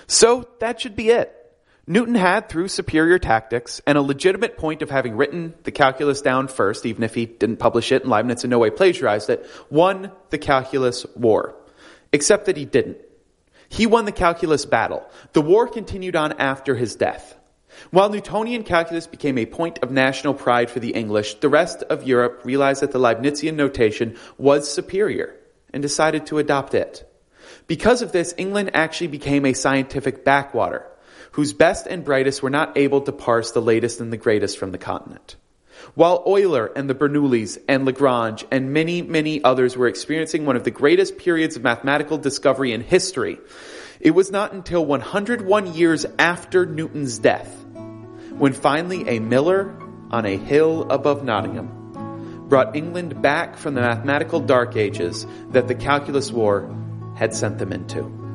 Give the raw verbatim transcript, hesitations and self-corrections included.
So that should be it. Newton had, through superior tactics and a legitimate point of having written the calculus down first, even if he didn't publish it and Leibniz in no way plagiarized it, won the calculus war. Except that he didn't. He won the calculus battle. The war continued on after his death. While Newtonian calculus became a point of national pride for the English, the rest of Europe realized that the Leibnizian notation was superior and decided to adopt it. Because of this, England actually became a scientific backwater, whose best and brightest were not able to parse the latest and the greatest from the continent. While Euler and the Bernoullis and Lagrange and many, many others were experiencing one of the greatest periods of mathematical discovery in history, it was not until one hundred one years after Newton's death, when finally a miller on a hill above Nottingham brought England back from the mathematical dark ages that the calculus war had sent them into.